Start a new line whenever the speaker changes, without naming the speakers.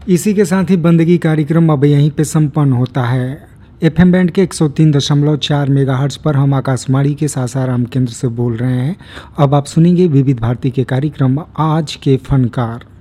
इसी के साथ ही बंदगी कार्यक्रम अब यहीं पे संपन्न होता है। एफएम बैंड के 103.4 मेगाहर्ट्ज पर हम आकाशवाणी के सासाराम केंद्र से बोल रहे हैं। अब आप सुनेंगे विविध भारती के कार्यक्रम आज के फनकार।